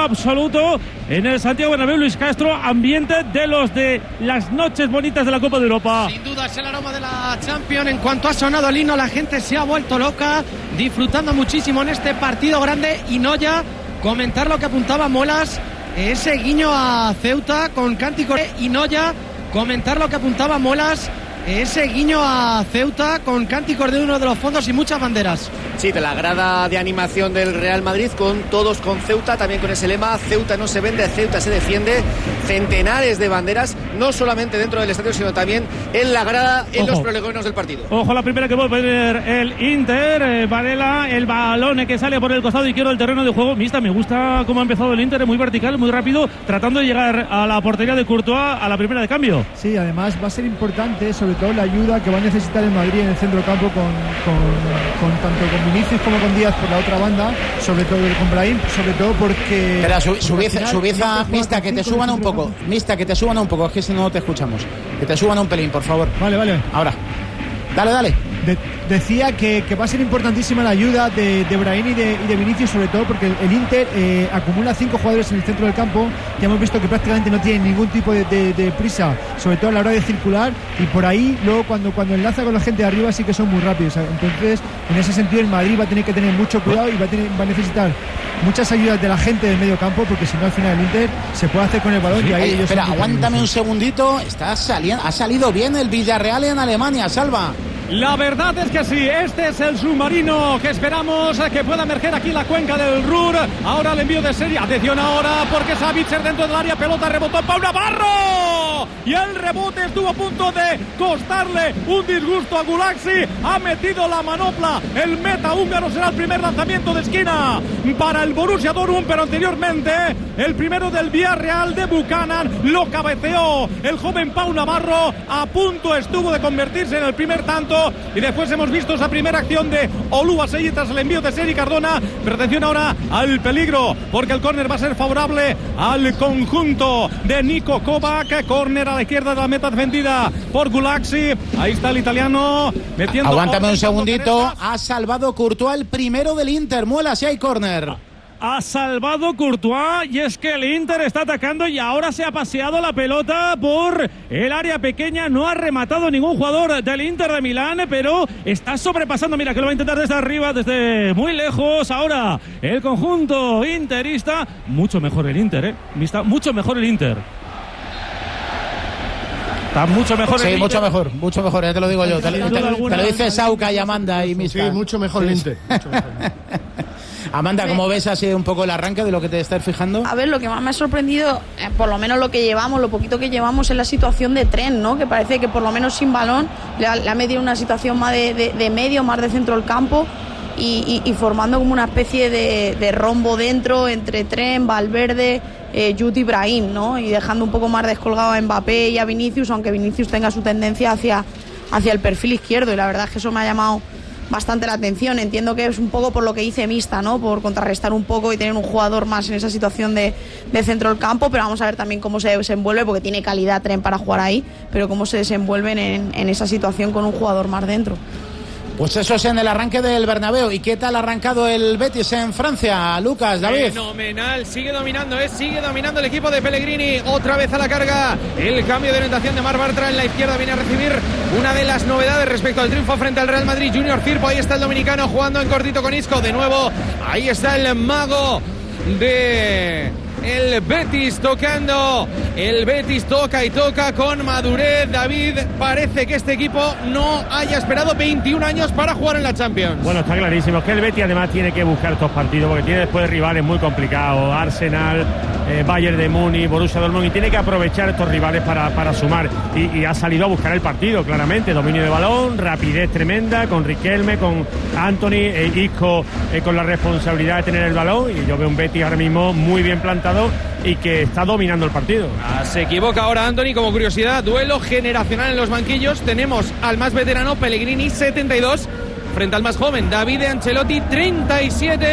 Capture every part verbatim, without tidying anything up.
absoluto en el Santiago Bernabéu. Luis Castro, ambiente de los de las noches bonitas de la Copa de Europa. Sin duda es el aroma de la Champions. En cuanto ha sonado el himno, la gente se ha vuelto loca, disfrutando muchísimo en este partido grande. Y no ya comentar lo que apuntaba Molas, ese guiño a Ceuta con cánticos de Inoya, comentar lo que apuntaba Molas, ese guiño a Ceuta con cánticos de uno de los fondos y muchas banderas. Sí, de la grada de animación del Real Madrid, con todos con Ceuta, también con ese lema: Ceuta no se vende, Ceuta se defiende. Centenares de banderas, no solamente dentro del estadio, sino también en la grada, en Ojo. los prolegómenos del partido. Ojo, la primera que va a poner el Inter, eh, Varela, el balón que sale por el costado izquierdo del terreno de juego. Mista, me gusta cómo ha empezado el Inter, muy vertical, muy rápido, tratando de llegar a la portería de Courtois a la primera de cambio. Sí, además va a ser importante, sobre todo la ayuda que va a necesitar el Madrid en el centro campo, con, con, con tanto con Vinicius como con Díaz por la otra banda, sobre todo con Brahim, sobre todo porque... Espera, su, subiza, subiza, Mista, que te suban un poco, Mista, que te suban un poco, es que si no te escuchamos, que te suban un pelín, por favor. Vale, vale. Ahora, dale, dale. De, decía que, que va a ser importantísima la ayuda de, de Brahim y de, y de Vinicius, sobre todo porque el, el Inter eh, acumula cinco jugadores en el centro del campo. Ya hemos visto que prácticamente no tienen ningún tipo de, de, de prisa, sobre todo a la hora de circular, y por ahí luego cuando, cuando enlaza con la gente de arriba sí que son muy rápidos. Entonces, en ese sentido, el Madrid va a tener que tener mucho cuidado y va a, tener, va a necesitar muchas ayudas de la gente del medio campo, porque si no, al final el Inter se puede hacer con el balón. Sí, y ahí oye, ellos espera, aguántame un segundito. Está saliendo, ha salido bien el Villarreal en Alemania, Salva. La verdad es que sí, este es el submarino que esperamos que pueda emerger aquí en la cuenca del Ruhr. Ahora el envío de serie, atención ahora, porque Savitzer dentro del área, pelota rebotó Pau Navarro y el rebote estuvo a punto de costarle un disgusto a Gulaxi. Ha metido la manopla, el meta húngaro. Será el primer lanzamiento de esquina para el Borussia Dortmund, pero anteriormente el primero del Villarreal de Buchanan lo cabeceó el joven Pau Navarro. A punto estuvo de convertirse en el primer tanto. Y después hemos visto esa primera acción de Oluwaseyi tras el envío de Seri Cardona. Pero atención ahora al peligro, porque el córner va a ser favorable al conjunto de Niko Kovac. Córner a la izquierda de la meta defendida por Gulaxi. Ahí está el italiano metiendo. Aguántame un segundito. Ha salvado Courtois el primero del Inter. Muela si hay córner. Ha salvado Courtois, y es que el Inter está atacando y ahora se ha paseado la pelota por el área pequeña. No ha rematado ningún jugador del Inter de Milán, pero está sobrepasando. Mira que lo va a intentar desde arriba, desde muy lejos. Ahora el conjunto interista, mucho mejor el Inter, ¿eh? Está mucho mejor el Inter. Está mucho mejor sí, el mucho Inter. mejor, mucho mejor, ya te lo digo yo. Te, te, te, te lo dice Sauca y Amanda y Mista. Sí, mucho mejor el Inter. Mucho mejor. Amanda, ¿cómo ves así un poco el arranque de lo que te estás fijando? A ver, lo que más me ha sorprendido, eh, por lo menos lo que llevamos, lo poquito que llevamos, es la situación de Tren, ¿no? Que parece que por lo menos sin balón le ha, le ha metido una situación más de, de, de medio, más de centro del campo, y, y, y formando como una especie de, de rombo dentro entre Tren, Valverde, eh, Jude y Brahim, ¿no? Y dejando un poco más descolgado a Mbappé y a Vinicius, aunque Vinicius tenga su tendencia hacia, hacia el perfil izquierdo, y la verdad es que eso me ha llamado bastante la atención. Entiendo que es un poco por lo que dice Mista, ¿no? Por contrarrestar un poco y tener un jugador más en esa situación de, de centro del campo, pero vamos a ver también cómo se desenvuelve, porque tiene calidad Tren para jugar ahí, pero cómo se desenvuelven en, en esa situación con un jugador más dentro. Pues eso es en el arranque del Bernabéu. ¿Y qué tal ha arrancado el Betis en Francia, Lucas, David? Fenomenal, sigue dominando, ¿eh? sigue dominando el equipo de Pellegrini. Otra vez a la carga, el cambio de orientación de Marc Bartra en la izquierda viene a recibir una de las novedades respecto al triunfo frente al Real Madrid. Junior Firpo, ahí está el dominicano jugando en cortito con Isco. De nuevo, ahí está el mago de el Betis tocando. El Betis toca y toca con madurez. David, parece que este equipo no haya esperado veintiún años para jugar en la Champions. Bueno, está clarísimo, es que el Betis además tiene que buscar estos partidos, porque tiene después rivales muy complicados: Arsenal, eh, Bayern de Múnich, Borussia Dortmund, y tiene que aprovechar estos rivales para, para sumar, y, y ha salido a buscar el partido claramente. Dominio de balón, rapidez tremenda con Riquelme, con Anthony, eh, Isco eh, con la responsabilidad de tener el balón, y yo veo un Betis ahora mismo muy bien plantado y que está dominando el partido. Ah, se equivoca ahora Anthony. Como curiosidad, duelo generacional en los banquillos. Tenemos al más veterano Pellegrini, setenta y dos, frente al más joven David Ancelotti, treinta y siete.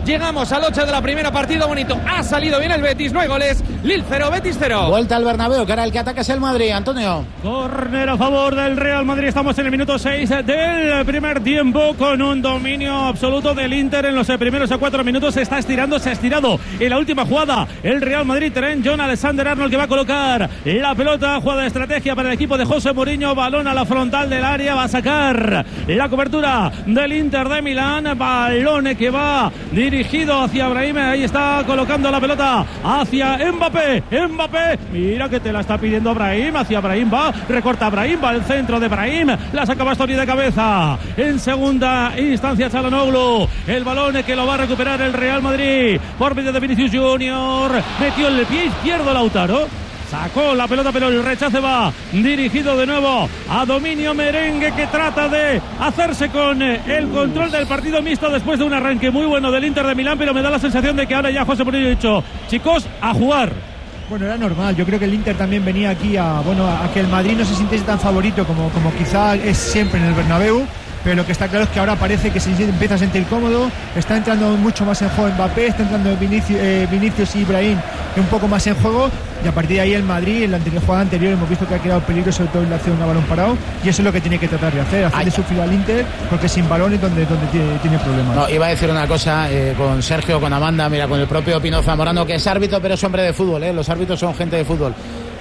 Llegamos al ocho de la primera, partido bonito. Ha salido bien el Betis, no hay goles. Lille cero, Betis cero. Vuelta al Bernabéu, que ahora el que ataca es el Madrid, Antonio. Córner a favor del Real Madrid. Estamos en el minuto seis del primer tiempo con un dominio absoluto del Inter en los primeros cuatro minutos. Se está estirando, se ha estirado en la última jugada el Real Madrid. Trent John Alexander-Arnold, que va a colocar la pelota. Jugada de estrategia para el equipo de José Mourinho. Balón a la frontal del área. Va a sacar la cobertura del Inter de Milán. Balón que va dirigido hacia Brahim. Ahí está colocando la pelota hacia Mbappé. Mbappé, mira que te la está pidiendo Brahim. Hacia Brahim va, recorta Brahim, va al centro de Brahim. La saca Bastoni de cabeza. En segunda instancia Çalhanoğlu. El balón que lo va a recuperar el Real Madrid por medio de Vinicius Junior. Metió el pie izquierdo Lautaro. Sacó la pelota, pero el rechace va dirigido de nuevo a dominio merengue, que trata de hacerse con el control del partido mixto después de un arranque muy bueno del Inter de Milán, pero me da la sensación de que ahora ya José Mourinho ha dicho: chicos, a jugar. Bueno, era normal. Yo creo que el Inter también venía aquí a, bueno, a que el Madrid no se sintiese tan favorito como, como quizá es siempre en el Bernabéu. Pero lo que está claro es que ahora parece que se empieza a sentir cómodo. Está entrando mucho más en juego Mbappé, está entrando Vinicius, eh, Vinicius y Ibrahim un poco más en juego. Y a partir de ahí el Madrid, en la anterior jugada anterior, hemos visto que ha creado peligro, sobre todo en la acción a balón parado. Y eso es lo que tiene que tratar de hacer, hacerle sufrir al Inter, porque sin balón es donde, donde tiene, tiene problemas. No, iba a decir una cosa eh, con Sergio, con Amanda, mira, con el propio Pino Zamorano, que es árbitro, pero es hombre de fútbol, ¿eh? Los árbitros son gente de fútbol.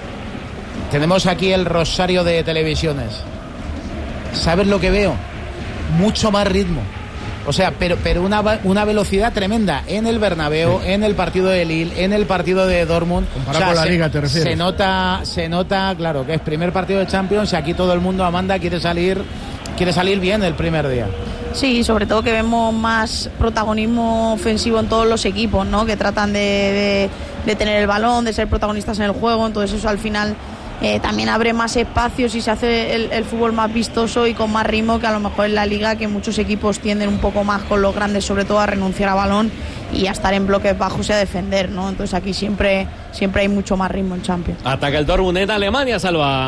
Tenemos aquí el rosario de televisiones. ¿Sabes lo que veo? Mucho más ritmo, o sea, pero, pero una, una velocidad tremenda en el Bernabéu, sí. En el partido de Lille, en el partido de Dortmund. Comparado o sea, con la se, Liga, ¿te refieres? Se nota, se nota, claro, que es primer partido de Champions y aquí todo el mundo, Amanda, quiere salir, quiere salir bien el primer día. Sí, sobre todo que vemos más protagonismo ofensivo en todos los equipos, ¿no? Que tratan de, de, de tener el balón, de ser protagonistas en el juego, entonces eso al final Eh, también abre más espacios y se hace el, el fútbol más vistoso y con más ritmo que a lo mejor en la Liga, que muchos equipos tienden un poco más con los grandes, sobre todo a renunciar a balón y a estar en bloques bajos y a defender, ¿no? Entonces aquí siempre, siempre hay mucho más ritmo en Champions. Ataca el Dortmund en Alemania, Salva.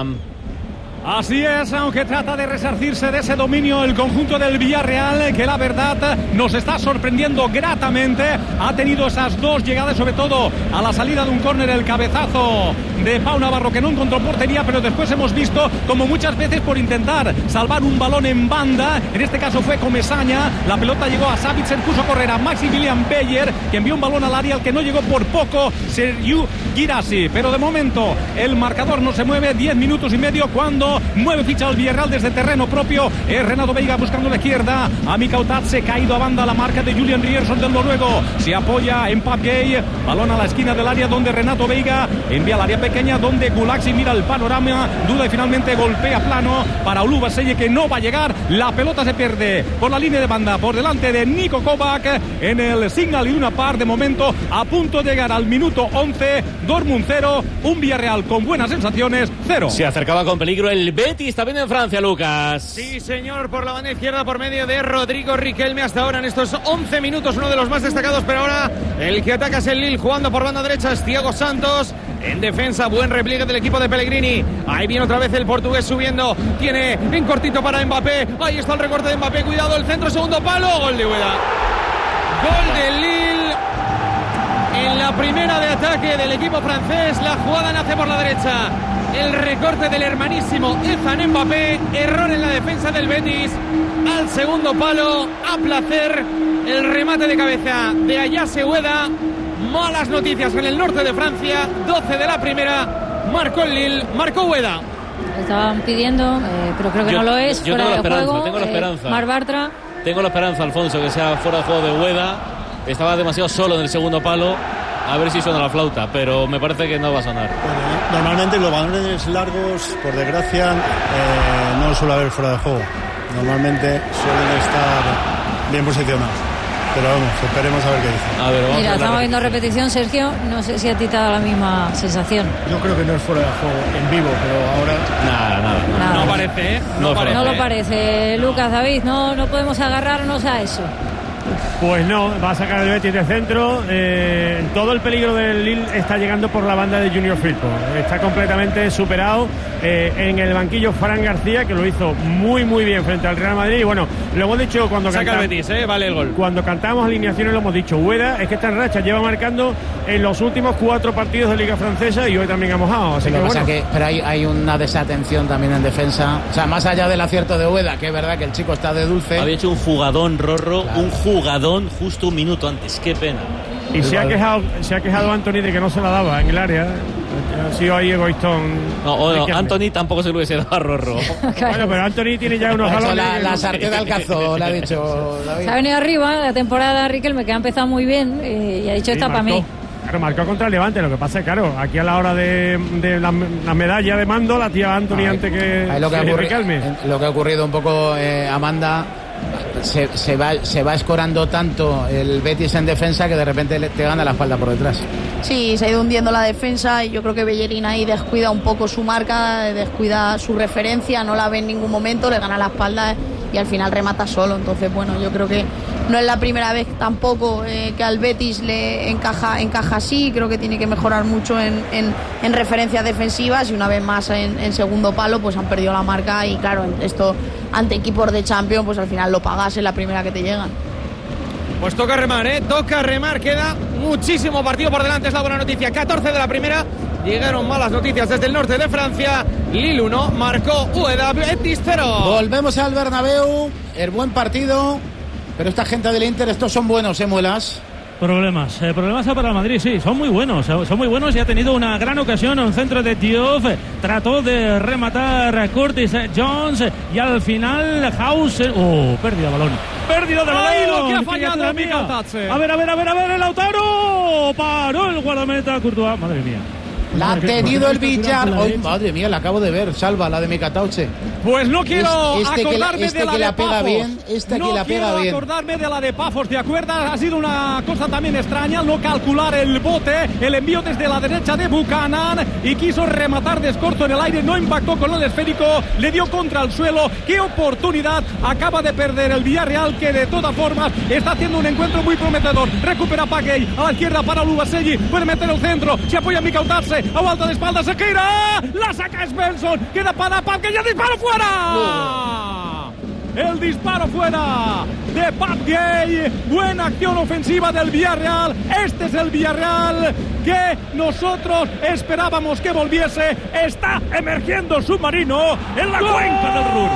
Así es, aunque trata de resarcirse de ese dominio el conjunto del Villarreal, que la verdad nos está sorprendiendo gratamente. Ha tenido esas dos llegadas, sobre todo a la salida de un córner, el cabezazo de Pau Navarro, que no encontró portería, pero después hemos visto como muchas veces por intentar salvar un balón en banda, en este caso fue Comesaña, la pelota llegó a Sabitzer, puso a correr a Maximilian Beyer, que envió un balón al área al que no llegó por poco Sergiu Guirassy, pero de momento el marcador no se mueve. Diez minutos y medio cuando mueve ficha al Villarreal desde terreno propio. Es Renato Veiga buscando la izquierda. A Mikautat se ha caído a banda la marca de Julian Rierson del noruego. Se apoya en Pape Gay. Balón a la esquina del área donde Renato Veiga envía al área pequeña donde Gulaxi mira el panorama. Duda y finalmente golpea plano para Oluwaseye, que no va a llegar. La pelota se pierde por la línea de banda por delante de Niko Kovac en el Signal Iduna Park. De momento a punto de llegar al minuto once. Dortmund cero. Un Villarreal con buenas sensaciones cero. Se acercaba con peligro el Betis también en Francia, Lucas. Sí, señor, por la banda izquierda por medio de Rodrigo Riquelme hasta ahora en estos once minutos, uno de los más destacados, pero ahora el que ataca es el Lille, jugando por banda derecha es Thiago Santos. En defensa, buen repliegue del equipo de Pellegrini. Ahí viene otra vez el portugués subiendo. Tiene en cortito para Mbappé. Ahí está el recorte de Mbappé. Cuidado, el centro, segundo palo. Gol de Ueda. Gol de Lille. En la primera de ataque del equipo francés, la jugada nace por la derecha. El recorte del hermanísimo Ethan Mbappé. Error en la defensa del Betis. Al segundo palo, a placer. El remate de cabeza de Ayase Ueda. Malas noticias en el norte de Francia. doce de la primera. Marcó el Lille, marcó Ueda. Estaban pidiendo, eh, pero creo que yo, no lo es. Yo fuera tengo la de esperanza, juego, tengo la esperanza. Eh, Marc Bartra. Tengo la esperanza, Alfonso, que sea fuera de juego de Ueda. Estaba demasiado solo en el segundo palo. A ver si suena la flauta, pero me parece que no va a sonar. Bueno, normalmente los balones largos, por desgracia, eh, no suele haber fuera de juego. Normalmente suelen estar bien posicionados. Pero vamos, esperemos a ver qué dice. A ver, vamos Mira, a estamos viendo repetición, Sergio. No sé si a ti te ha dado la misma sensación. Yo creo que no es fuera de juego en vivo, pero ahora... Nada, nada. nada. No, No parece, ¿eh? no, No parece. No lo parece, Lucas, David. No, no podemos agarrarnos a eso. Pues no, va a sacar el Betis de centro. Eh, todo el peligro del Lille está llegando por la banda de Junior Firpo. Está completamente superado. Eh, en el banquillo Fran García, que lo hizo muy muy bien frente al Real Madrid. Y bueno, lo hemos dicho cuando saca cantamos, el Betis, eh, vale el gol. Cuando cantamos alineaciones lo hemos dicho. Ueda es que está en racha, lleva marcando en los últimos cuatro partidos de Liga Francesa y hoy también ha mojado. Así lo que, que bueno. pasa que, pero hay, hay una desatención también en defensa. O sea, más allá del acierto de Ueda, que es verdad que el chico está de dulce. Había hecho un jugadón, Rorro, claro. un jugadón justo un minuto antes. Qué pena. Y se ha quejado, se ha quejado Anthony de que no se la daba en el área. Ha sido ahí egoístón. No, o no, Anthony tampoco se lo hubiese dado a Rorro. Bueno, pero Anthony tiene ya unos galones. La, la sartén de Alcazó, le ha dicho David. Se ha venido arriba la temporada Riquelme, que ha empezado muy bien eh, y ha dicho sí, esta para mí. Claro, marcó contra el Levante. Lo que pasa es que, claro, aquí a la hora de, de la, la medalla de mando la tía Anthony Ay, antes que, ahí lo, que que ocurri- Riquelme. lo que ha ocurrido un poco, eh, Amanda, se, se va se va escorando tanto el Betis en defensa que de repente le, te gana la espalda por detrás. Sí, se ha ido hundiendo la defensa y yo creo que Bellerín ahí descuida un poco su marca, descuida su referencia, no la ve en ningún momento, le gana la espalda y al final remata solo. Entonces, bueno, yo creo que no es la primera vez tampoco eh, que al Betis le encaja encaja así. Creo que tiene que mejorar mucho en, en, en referencias defensivas y una vez más en, en segundo palo pues han perdido la marca y claro, esto ante equipos de Champions pues al final lo pagas en la primera que te llegan. Pues toca remar, ¿eh? Toca remar, queda muchísimo partido por delante, es la buena noticia. catorce de la primera, llegaron malas noticias desde el norte de Francia. Lille uno, marcó Ueda, Betis cero. Volvemos al Bernabéu, el buen partido, pero esta gente del Inter, estos son buenos, ¿eh, Muelas? Problemas, eh, problemas para el Madrid, sí, son muy buenos, son muy buenos y ha tenido una gran ocasión en un centro de Diouf, trató de rematar Curtis Jones y al final House, oh, pérdida de balón, pérdida de balón. ¡Ay, lo que ha fallado Mika Tatse! A ver, a ver, a ver, a ver, el Lautaro, paró el guardameta Courtois, madre mía. La ha tenido el Villar. Oh, madre mía, la acabo de ver. Salva la de Mikatauche. Pues no quiero este acordarme que la, este de la que de la pega Pafos. bien. Esta no que la pega quiero bien. acordarme de la de Pafos, ¿te acuerdas? Ha sido una cosa también extraña no calcular el bote. El envío desde la derecha de Buchanan y quiso rematar descorto en el aire. No impactó con el esférico. Le dio contra el suelo. ¡Qué oportunidad! Acaba de perder el Villarreal, que de todas formas está haciendo un encuentro muy prometedor. Recupera Paguey a la izquierda para Lubasegui. Puede meter el centro. Se apoya Mikautarse. A vuelta de espalda. Se gira. La saca Svensson. Queda para Paguey. ¡Ya disparo fuera! No. El disparo fuera de Paguey. Buena acción ofensiva del Villarreal. Este es el Villarreal que nosotros esperábamos que volviese. Está emergiendo submarino en la ¡Gol! Cuenca del Ruhr.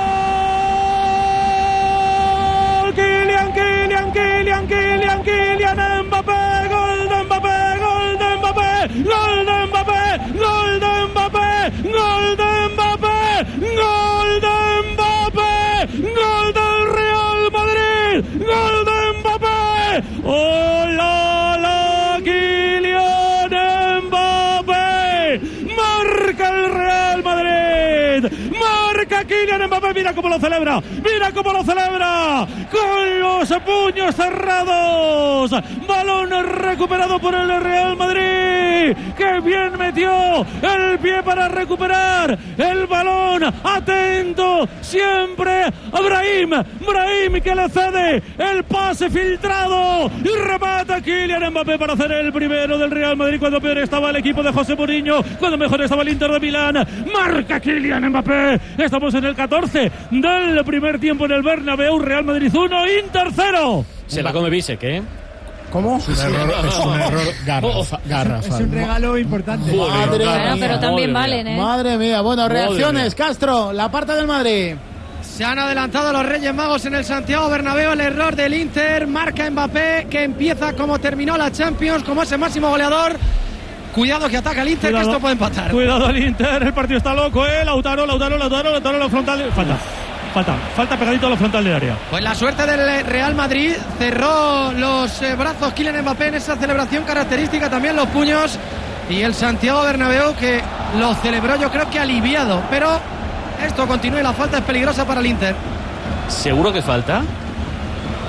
Kylian, Kylian, Kylian, Kylian, Kylian Mbappé, gol de Mbappé, gol de Mbappé, gol de Mbappé, gol de Mbappé, gol de Mbappé, gol de Mbappé, gol del Real Madrid, gol de Mbappé. ¡Oh, la, la, Kylian Mbappé! Marca el Real Madrid, marca Kylian Mbappé, mira cómo lo celebra, mira cómo lo celebra, con los puños cerrados, balón recuperado por el Real Madrid, que bien metió el pie para recuperar el balón, atento siempre a Brahim, Brahim que le cede el pase filtrado y remata Kylian Mbappé para hacer el primero del Real Madrid cuando peor estaba el equipo de José Mourinho, cuando mejor estaba el Inter de Milán, marca Kylian Mbappé, estamos en el catorce del primer tiempo en el Bernabéu, Real Madrid uno, Inter cero. Se la come Bisek, ¿eh? ¿Cómo? Es un error, es un error garrafa, garrafal. Es un regalo importante. Madre Bueno, mía. pero también Madre valen, ¿eh? Madre mía, bueno, Madre reacciones, mía. Castro, la parte del Madrid. Se han adelantado los Reyes Magos en el Santiago Bernabéu, el error del Inter, marca Mbappé, que empieza como terminó la Champions, como ese máximo goleador. Cuidado que ataca el Inter, Cuidado, que esto puede empatar. Cuidado el Inter, el partido está loco, eh. Lautaro, Lautaro, Lautaro, Lautaro, la frontal. De... Falta, falta, falta pegadito a la frontal de área. Pues la suerte del Real Madrid, cerró los eh, brazos Kylian Mbappé en esa celebración característica, también los puños, y el Santiago Bernabéu que lo celebró yo creo que aliviado, pero esto continúa y la falta es peligrosa para el Inter. ¿Seguro que falta?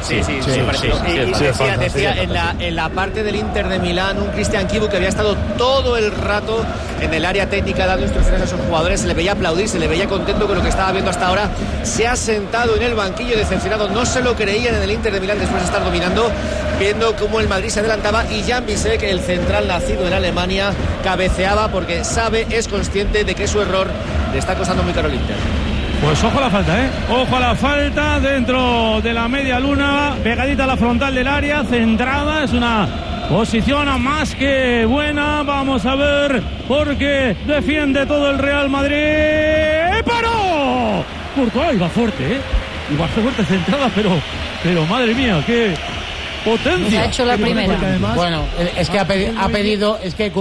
Sí, sí, sí, sí, sí, sí, y, y sí, decía, falta, decía sí, en, la, en la parte del Inter de Milán, un Cristian Chivu que había estado todo el rato en el área técnica dando instrucciones a sus jugadores, se le veía aplaudir, se le veía contento con lo que estaba viendo hasta ahora, se ha sentado en el banquillo decepcionado, no se lo creían en el Inter de Milán después de estar dominando, viendo cómo el Madrid se adelantaba, y Jan Bisek, el central nacido en Alemania, cabeceaba porque sabe, es consciente de que su error le está costando muy caro al Inter. Pues ojo a la falta, ¿eh? Ojo a la falta dentro de la media luna, pegadita a la frontal del área, centrada, es una posición más que buena. Vamos a ver, porque defiende todo el Real Madrid. ¡Paró! Courtois iba fuerte, ¿eh? Iba fuerte centrada, pero, pero madre mía, qué potencia. Se ha hecho la primera. Bueno, es que ha pedido, ha pedido es que